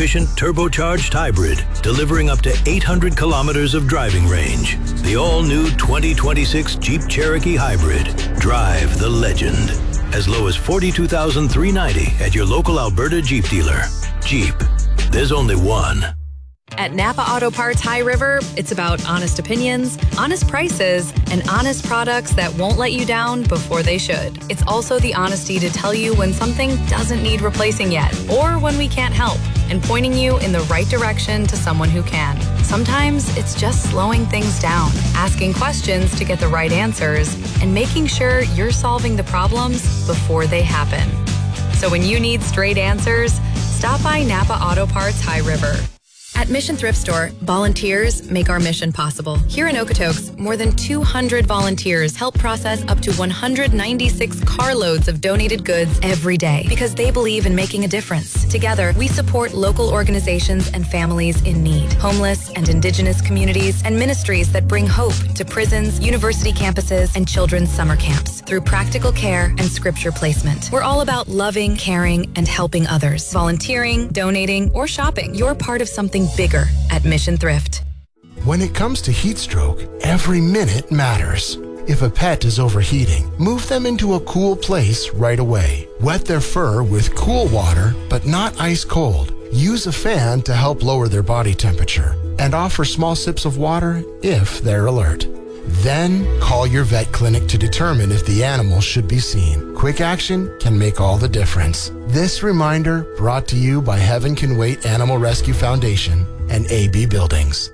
efficient turbocharged hybrid, delivering up to 800 kilometers of driving range. The all-new 2026 Jeep Cherokee Hybrid. Drive the legend. As low as $42,390 at your local Alberta Jeep dealer. Jeep. There's only one. At Napa Auto Parts High River, it's about honest opinions, honest prices, and honest products that won't let you down before they should. It's also the honesty to tell you when something doesn't need replacing yet, or when we can't help, and pointing you in the right direction to someone who can. Sometimes it's just slowing things down, asking questions to get the right answers, and making sure you're solving the problems before they happen. So when you need straight answers, stop by Napa Auto Parts High River. At Mission Thrift Store, volunteers make our mission possible. Here in Okotoks, more than 200 volunteers help process up to 196 carloads of donated goods every day because they believe in making a difference. Together, we support local organizations and families in need, homeless and Indigenous communities, and ministries that bring hope to prisons, university campuses, and children's summer camps through practical care and scripture placement. We're all about loving, caring, and helping others. Volunteering, donating, or shopping. You're part of something bigger at Mission Thrift. When it comes to heat stroke, every minute matters. If a pet is overheating, move them into a cool place right away. Wet their fur with cool water, but not ice cold. Use a fan to help lower their body temperature, and offer small sips of water if they're alert. Then call your vet clinic to determine if the animal should be seen. Quick action can make all the difference. This reminder brought to you by Heaven Can Wait Animal Rescue Foundation and AB Buildings.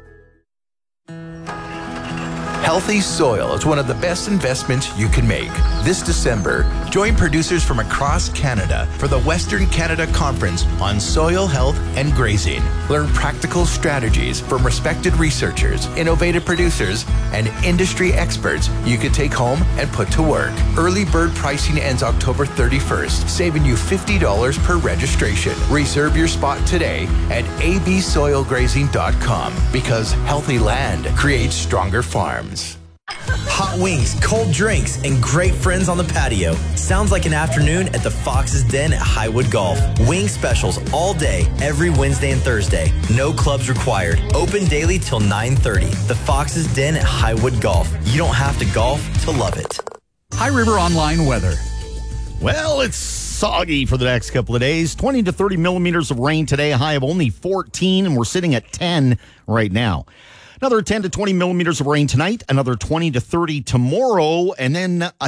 Healthy soil is one of the best investments you can make. This December, join producers from across Canada for the Western Canada Conference on Soil Health and Grazing. Learn practical strategies from respected researchers, innovative producers, and industry experts you can take home and put to work. Early bird pricing ends October 31st, saving you $50 per registration. Reserve your spot today at absoilgrazing.com because healthy land creates stronger farms. Hot wings, cold drinks, and great friends on the patio. Sounds like an afternoon at the Fox's Den at Highwood Golf. Wing specials all day, every Wednesday and Thursday. No clubs required. Open daily till 9:30. The Fox's Den at Highwood Golf. You don't have to golf to love it. High River Online weather. Well, it's soggy for the next couple of days. 20 to 30 millimeters of rain today, a high of only 14, and we're sitting at 10 right now. Another 10 to 20 millimeters of rain tonight, another 20 to 30 tomorrow, and then